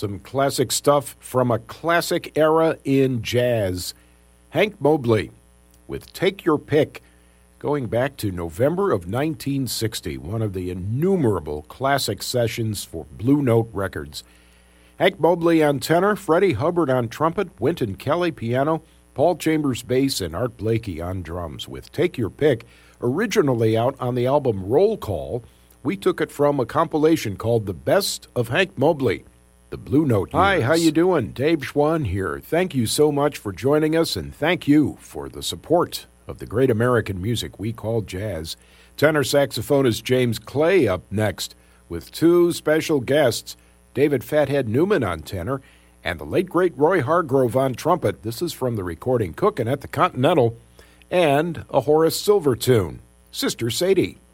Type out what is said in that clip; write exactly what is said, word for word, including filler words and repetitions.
Some classic stuff from a classic era in jazz. Hank Mobley with Take Your Pick, going back to November of nineteen sixty, one of the innumerable classic sessions for Blue Note Records. Hank Mobley on tenor, Freddie Hubbard on trumpet, Wynton Kelly piano, Paul Chambers bass, and Art Blakey on drums with Take Your Pick, originally out on the album Roll Call. We took it from a compilation called The Best of Hank Mobley, the Blue Note years. Hi, how you doing? Dave Schwann here. Thank you so much for joining us, and thank you for the support of the great American music we call jazz. Tenor saxophonist James Clay up next with two special guests, David Fathead Newman on tenor and the late great Roy Hargrove on trumpet. This is from the recording Cookin' at the Continental, and a Horace Silver tune, Sister Sadie.